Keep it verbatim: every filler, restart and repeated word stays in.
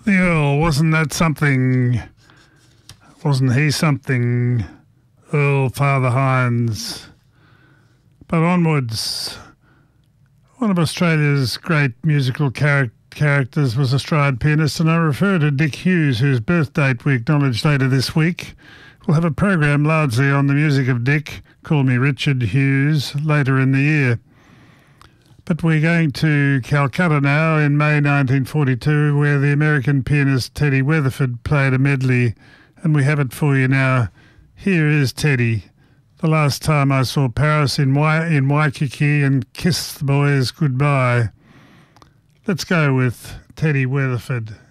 The Earl, wasn't that something? Wasn't he something? Earl Father Hines. But onwards, one of Australia's great musical char- characters was a stride pianist, and I refer to Dick Hughes, whose birth date we acknowledge later this week. We'll have a program largely on the music of Dick, Call Me Richard Hughes, later in the year. But we're going to Calcutta now in May nineteen forty-two, where the American pianist Teddy Weatherford played a medley, and we have it for you now. Here is Teddy. The last time I saw Paris in, Wai- in Waikiki and kissed the boys goodbye. Let's go with Teddy Weatherford.